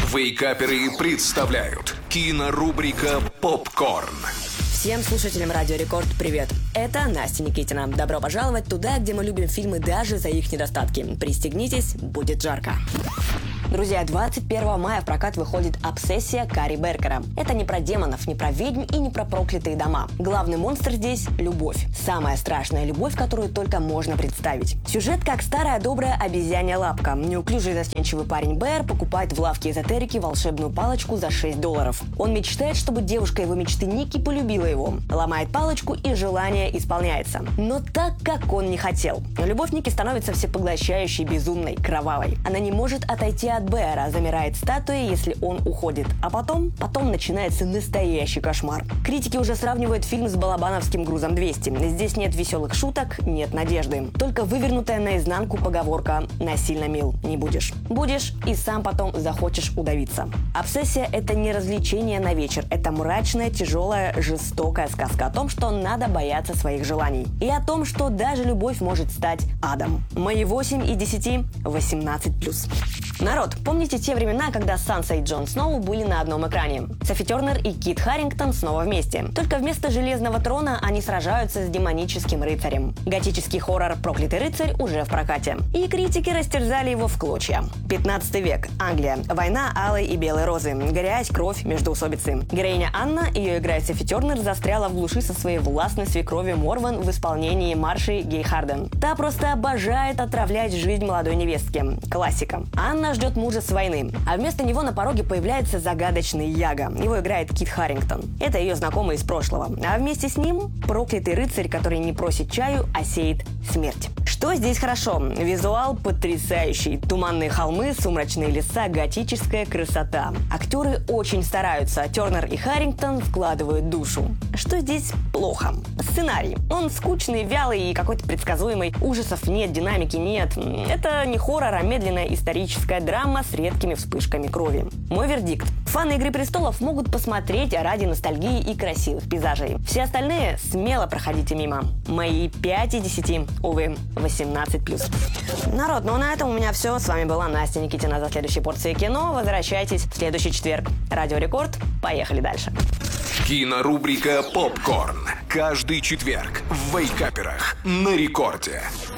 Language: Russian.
Вейкаперы представляют кинорубрика «Попкорн». Всем слушателям Радио Рекорд привет! Это Настя Никитина. Добро пожаловать туда, где мы любим фильмы даже за их недостатки. Пристегнитесь, будет жарко. Друзья, 21 мая в прокат выходит «Обсессия» Кари Беркера. Это не про демонов, не про ведьм и не про проклятые дома. Главный монстр здесь – любовь. Самая страшная любовь, которую только можно представить. Сюжет как старая добрая обезьянья лапка. Неуклюжий застенчивый парень Бэр покупает в лавке эзотерики волшебную палочку за $6. Он мечтает, чтобы девушка его мечты Ники полюбила его. Ломает палочку, и желание исполняется. Но так, как он не хотел. Любовь Ники становится всепоглощающей, безумной, кровавой. Она не может отойти от Бэра, замирает статуей, если он уходит. А потом начинается настоящий кошмар. Критики уже сравнивают фильм с балабановским «Грузом 200». Здесь нет веселых шуток, нет надежды. Только вывернутая наизнанку поговорка «насильно мил не будешь». Будешь и сам потом захочешь удавиться. «Обсессия» — это не развлечение на вечер. Это мрачная, тяжелая, жестокая сказка о том, что надо бояться своих желаний. И о том, что даже любовь может стать адом. Мои 8 и 10 – 18+. Народ, помните те времена, когда Санса и Джон Сноу были на одном экране? Софи Тернер и Кит Харингтон снова вместе. Только вместо Железного трона они сражаются с демоническим рыцарем. Готический хоррор «Проклятый рыцарь» уже в прокате. И критики растерзали его в клочья. 15 век. Англия. Война алой и белой розы. Грязь, кровь, междоусобицы. Героиня Анна, ее играет Софи Тернер, застряла в глуши со своей властной свекровью Морван в исполнении Марши Гей Харден. Та просто обожает отравлять жизнь молодой невестки. Классика. Анна ждет мужа с войны, а вместо него на пороге появляется загадочный Яго. Его играет Кит Харингтон. Это ее знакомый из прошлого. А вместе с ним проклятый рыцарь, который не просит чаю, а сеет смерть. Что здесь хорошо? Визуал потрясающий. Туманные холмы, сумрачные леса, готическая красота. Актеры очень стараются. Тернер и Харингтон вкладывают душу. Что здесь плохо? Сценарий. Он скучный, вялый и какой-то предсказуемый. Ужасов нет, динамики нет. Это не хоррор, а медленная историческая драма с редкими вспышками крови. Мой вердикт. Фаны «Игры престолов» могут посмотреть ради ностальгии и красивых пейзажей. Все остальные смело проходите мимо. Мои 5 и 10, увы, 18+. Народ, ну на этом у меня все. С вами была Настя Никитина. За следующей порцией кино возвращайтесь в следующий четверг. Радио Рекорд. Поехали дальше. Кинорубрика «Попкорн». Каждый четверг в Вейкаперах на Рекорде.